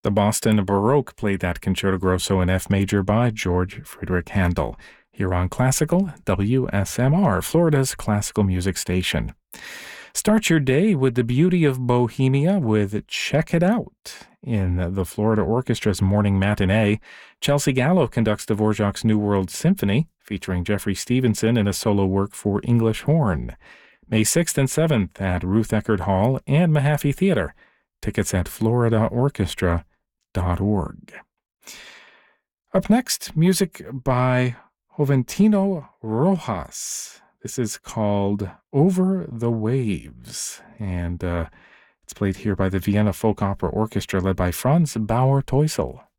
The Boston Baroque played that Concerto Grosso in F major by George Friedrich Handel, here on Classical WSMR, Florida's classical music station. Start your day with the beauty of Bohemia with Check It Out. In the Florida Orchestra's morning matinee, Chelsea Gallo conducts Dvorak's New World Symphony, featuring Jeffrey Stevenson in a solo work for English horn. May 6th and 7th at Ruth Eckerd Hall and Mahaffey Theater. Tickets at floridaorchestra.org. Up next, music by Joventino Rojas. This is called Over the Waves, and it's played here by the Vienna Folk Opera Orchestra led by Franz Bauer-Teusel.